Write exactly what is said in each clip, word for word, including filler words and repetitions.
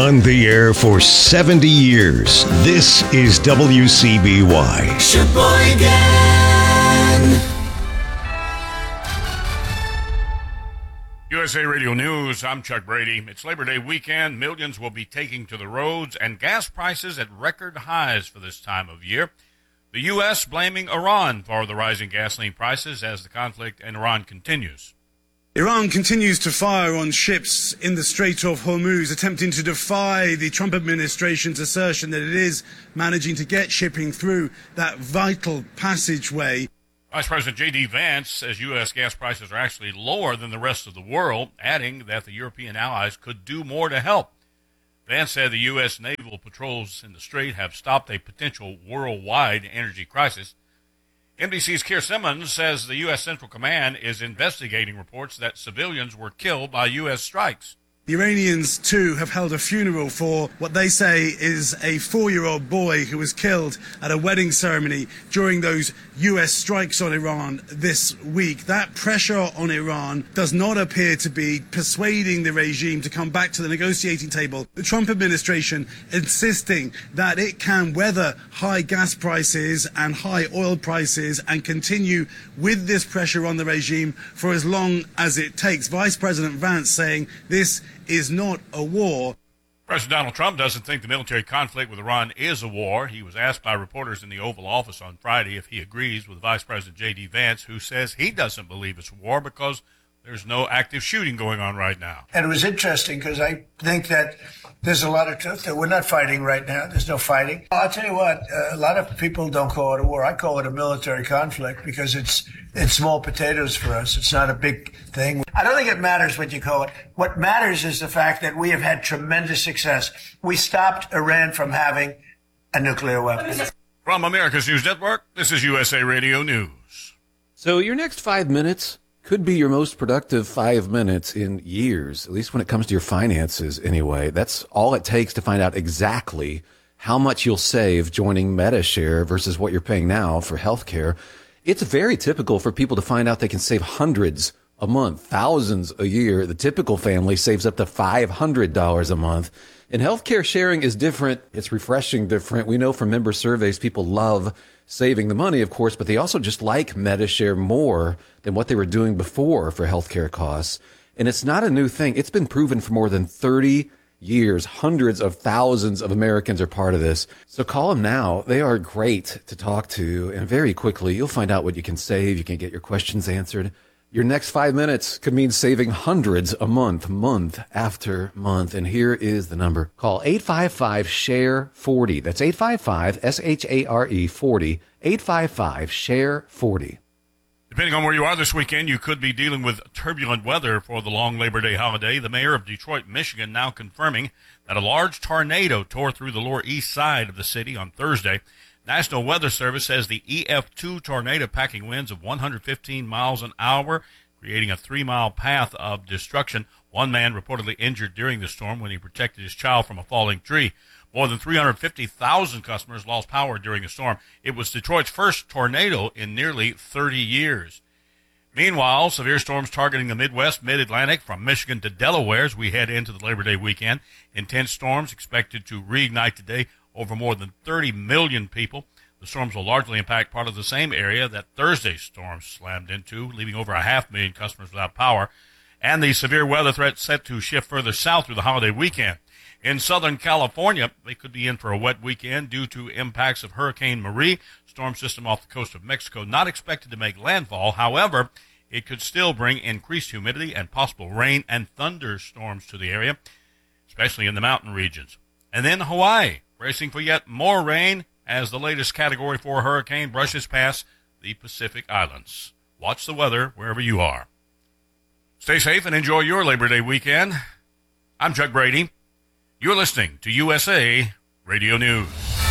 On the air for seventy years, this is W C B Y. Sheboygan! U S A Radio News, I'm Chuck Brady. It's Labor Day weekend. Millions will be taking to the roads, and gas prices at record highs for this time of year. The U S blaming Iran for the rising gasoline prices as the conflict in Iran continues. Iran continues to fire on ships in the Strait of Hormuz, attempting to defy the Trump administration's assertion that it is managing to get shipping through that vital passageway. Vice President J D Vance says U S gas prices are actually lower than the rest of the world, adding that the European allies could do more to help. Vance said the U S naval patrols in the Strait have stopped a potential worldwide energy crisis. N B C's Keir Simmons says the U S Central Command is investigating reports that civilians were killed by U S strikes. The Iranians, too, have held a funeral for what they say is a four-year-old boy who was killed at a wedding ceremony during those U S strikes on Iran this week. That pressure on Iran does not appear to be persuading the regime to come back to the negotiating table. The Trump administration insisting that it can weather high gas prices and high oil prices and continue with this pressure on the regime for as long as it takes. Vice President Vance saying this is not a war. President Donald Trump doesn't think the military conflict with Iran is a war. He was asked by reporters in the Oval Office on Friday if he agrees with Vice President J D Vance, who says he doesn't believe it's a war because there's no active shooting going on right now. And it was interesting because I think that there's a lot of truth that we're not fighting right now. There's no fighting. I'll tell you what, uh, a lot of people don't call it a war. I call it a military conflict because it's it's small potatoes for us. It's not a big thing. I don't think it matters what you call it. What matters is the fact that we have had tremendous success. We stopped Iran from having a nuclear weapon. From America's News Network, this is U S A Radio News. So your next five minutes could be your most productive five minutes in years, at least when it comes to your finances anyway. That's all it takes to find out exactly how much you'll save joining MediShare versus what you're paying now for healthcare. It's very typical for people to find out they can save hundreds a month, thousands a year. The typical family saves up to five hundred dollars a month. And healthcare sharing is different. It's refreshing different. We know from member surveys, people love saving the money, of course, but they also just like MediShare more than what they were doing before for healthcare costs. And it's not a new thing. It's been proven for more than thirty years. Hundreds of thousands of Americans are part of this. So call them now. They are great to talk to. And very quickly, you'll find out what you can save. You can get your questions answered. Your next five minutes could mean saving hundreds a month, month after month. And here is the number. Call eight five five, share forty. That's eight five five, S H A R E forty, eight five five, share forty. Depending on where you are this weekend, you could be dealing with turbulent weather for the long Labor Day holiday. The mayor of Detroit, Michigan, now confirming that a large tornado tore through the lower east side of the city on Thursday. National Weather Service says the E F two tornado packing winds of one hundred fifteen miles an hour, creating a three-mile path of destruction. One man reportedly injured during the storm when he protected his child from a falling tree. More than three hundred fifty thousand customers lost power during the storm. It was Detroit's first tornado in nearly thirty years. Meanwhile, severe storms targeting the Midwest, Mid-Atlantic, from Michigan to Delaware as we head into the Labor Day weekend. Intense storms expected to reignite today over more than thirty million people. The storms will largely impact part of the same area that Thursday's storms slammed into, leaving over a half million customers without power. And the severe weather threat set to shift further south through the holiday weekend. In Southern California, they could be in for a wet weekend due to impacts of Hurricane Marie, storm system off the coast of Mexico, not expected to make landfall. However, it could still bring increased humidity and possible rain and thunderstorms to the area, especially in the mountain regions. And then Hawaii, bracing for yet more rain as the latest Category four hurricane brushes past the Pacific Islands. Watch the weather wherever you are. Stay safe and enjoy your Labor Day weekend. I'm Chuck Brady. You're listening to U S A Radio News.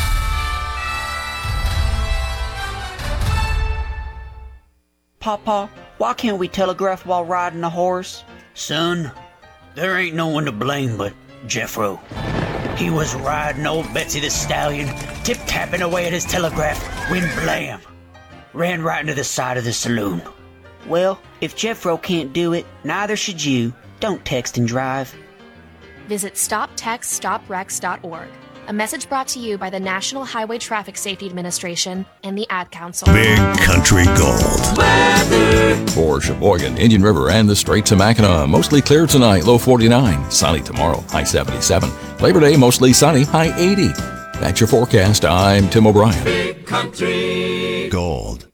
Papa, why can't we telegraph while riding a horse? Son, there ain't no one to blame but Jeffro. He was riding old Betsy the Stallion, tip-tapping away at his telegraph, when blam, ran right into the side of the saloon. Well, if Jeffro can't do it, neither should you. Don't text and drive. visit stop text stop wrecks dot org. A message brought to you by the National Highway Traffic Safety Administration and the Ad Council. Big Country Gold. For Sheboygan, Indian River, and the Straits of Mackinac, mostly clear tonight, low forty-nine. Sunny tomorrow, high seventy-seven. Labor Day, mostly sunny, high eighty. That's your forecast. I'm Tim O'Brien. Gold.